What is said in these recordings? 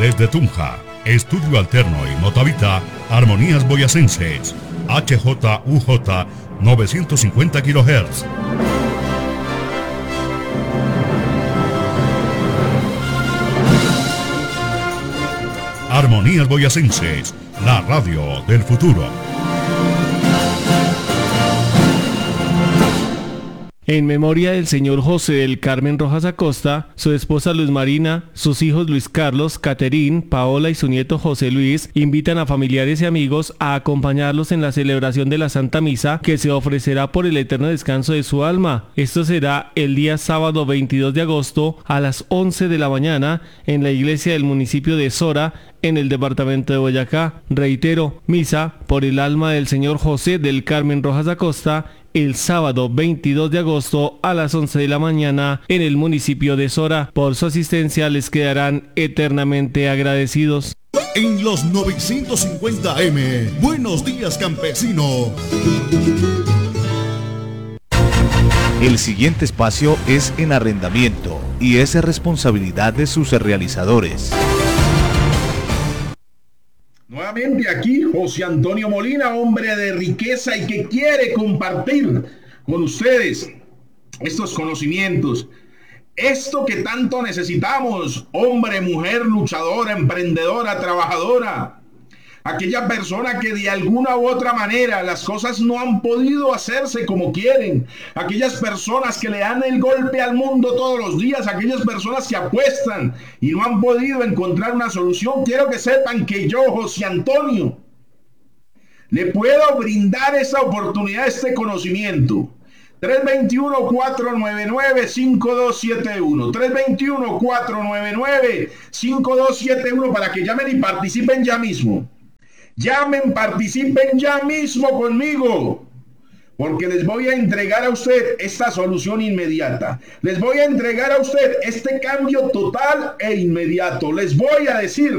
Desde Tunja, Estudio Alterno y Motavita, Armonías Boyacenses, HJUJ 950 kHz. Armonías Boyacenses, la radio del futuro. En memoria del señor José del Carmen Rojas Acosta, su esposa Luz Marina, sus hijos Luis Carlos, Caterín, Paola y su nieto José Luis, invitan a familiares y amigos a acompañarlos en la celebración de la Santa Misa que se ofrecerá por el eterno descanso de su alma. Esto será el día sábado 22 de agosto a las 11 de la mañana en la iglesia del municipio de Sora, en el departamento de Boyacá. Reitero, misa por el alma del señor José del Carmen Rojas Acosta, el sábado 22 de agosto a las 11 de la mañana en el municipio de Sora. Por su asistencia les quedarán eternamente agradecidos. En los 950 AM, Buenos Días Campesino. El siguiente espacio es en arrendamiento y es responsabilidad de sus realizadores. Nuevamente aquí José Antonio Molina, hombre de riqueza y que quiere compartir con ustedes estos conocimientos, esto que tanto necesitamos, hombre, mujer, luchadora, emprendedora, trabajadora, aquella persona que de alguna u otra manera las cosas no han podido hacerse como quieren, aquellas personas que le dan el golpe al mundo todos los días, aquellas personas que apuestan y no han podido encontrar una solución. Quiero que sepan que yo, José Antonio, le puedo brindar esa oportunidad, este conocimiento. 321-499-5271, 321-499-5271 para que llamen y participen ya mismo. Llamen, participen ya mismo conmigo, porque les voy a entregar a usted esta solución inmediata. Les voy a entregar a usted este cambio total e inmediato. Les voy a decir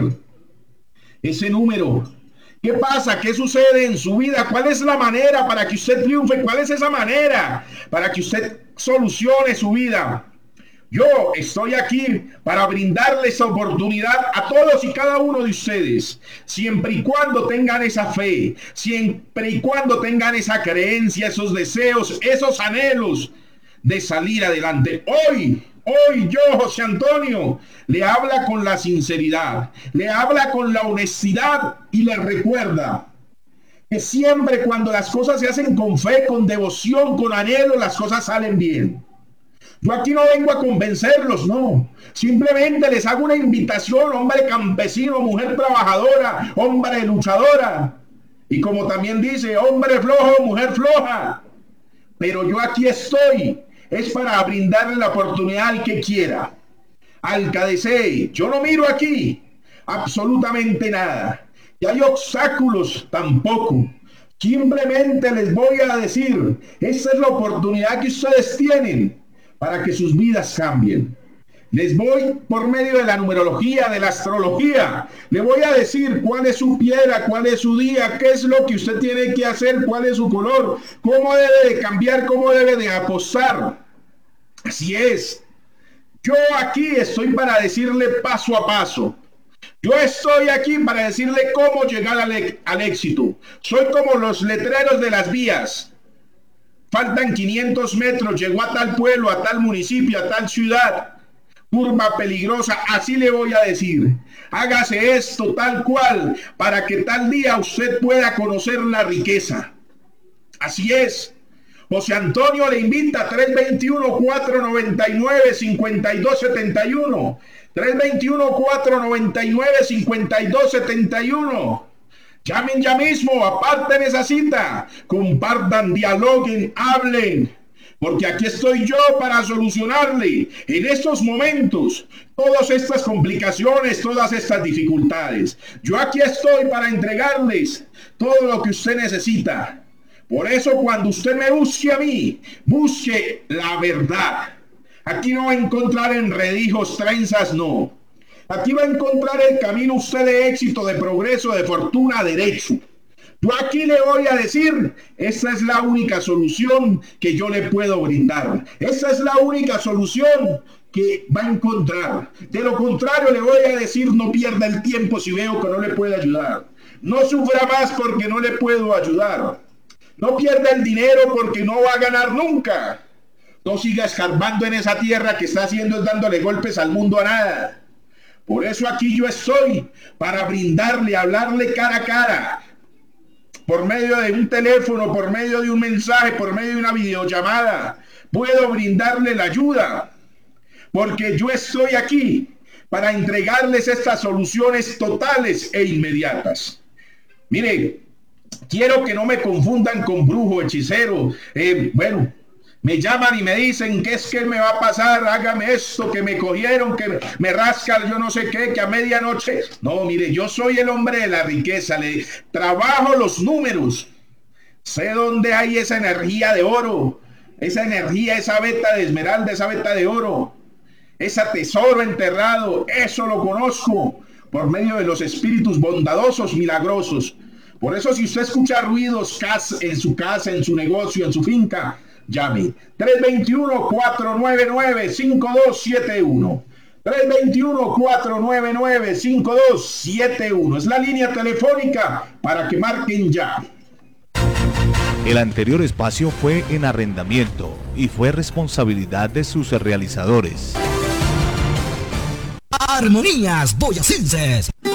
ese número. ¿Qué pasa? ¿Qué sucede en su vida? ¿Cuál es la manera para que usted triunfe? ¿Cuál es esa manera para que usted solucione su vida? Yo estoy aquí para brindarle esa oportunidad a todos y cada uno de ustedes, siempre y cuando tengan esa fe, siempre y cuando tengan esa creencia, esos deseos, esos anhelos de salir adelante. Hoy yo, José Antonio, le habla con la sinceridad, le habla con la honestidad y le recuerda que siempre cuando las cosas se hacen con fe, con devoción, con anhelo, las cosas salen bien. Yo aquí no vengo a convencerlos, no. Simplemente les hago una invitación, hombre campesino, mujer trabajadora, hombre luchadora. Y como también dice, hombre flojo, mujer floja. Pero yo aquí estoy, es para brindarle la oportunidad al que quiera, al que desee. Yo no miro aquí absolutamente nada. Y hay obstáculos tampoco. Simplemente les voy a decir, esa es la oportunidad que ustedes tienen para que sus vidas cambien. Les voy, por medio de la numerología, de la astrología, le voy a decir cuál es su piedra, cuál es su día, qué es lo que usted tiene que hacer, cuál es su color, cómo debe de cambiar, cómo debe de apostar. Así es. Yo aquí estoy para decirle paso a paso. Yo estoy aquí para decirle cómo llegar al éxito. Soy como los letreros de las vías. Faltan 500 metros, llegó a tal pueblo, a tal municipio, a tal ciudad. Curva peligrosa, así le voy a decir. Hágase esto tal cual, para que tal día usted pueda conocer la riqueza. Así es. José Antonio le invita. 321-499-5271. 321-499-5271. Llamen ya mismo, aparten esa cita, compartan, dialoguen, hablen, porque aquí estoy yo para solucionarle en estos momentos todas estas complicaciones, todas estas dificultades. Yo aquí estoy para entregarles todo lo que usted necesita. Por eso cuando usted me busque a mí, busque la verdad. Aquí no va a encontrar enredijos, trenzas, no. Aquí va a encontrar el camino usted de éxito, de progreso, de fortuna, derecho. Yo aquí le voy a decir, esa es la única solución que yo le puedo brindar. Esa es la única solución que va a encontrar. De lo contrario, le voy a decir, no pierda el tiempo si veo que no le puede ayudar. No sufra más porque no le puedo ayudar. No pierda el dinero porque no va a ganar nunca. No siga escarbando en esa tierra que está haciendo es dándole golpes al mundo a nada. Por eso aquí yo estoy, para brindarle, hablarle cara a cara, por medio de un teléfono, por medio de un mensaje, por medio de una videollamada. Puedo brindarle la ayuda, porque yo estoy aquí para entregarles estas soluciones totales e inmediatas. Mire, quiero que no me confundan con brujo, hechicero. Me llaman y me dicen que es que me va a pasar, hágame esto, que me cogieron, que me rascan yo no sé qué, que a medianoche. No, mire, yo soy el hombre de la riqueza, le trabajo los números. Sé dónde hay esa energía de oro, esa energía, esa veta de esmeralda, esa veta de oro, ese tesoro enterrado, eso lo conozco por medio de los espíritus bondadosos, milagrosos. Por eso si usted escucha ruidos en su casa, en su negocio, en su finca, llame 321-499-5271. 321-499-5271. Es la línea telefónica para que marquen ya. El anterior espacio fue en arrendamiento y fue responsabilidad de sus realizadores. Armonías Boyacenses.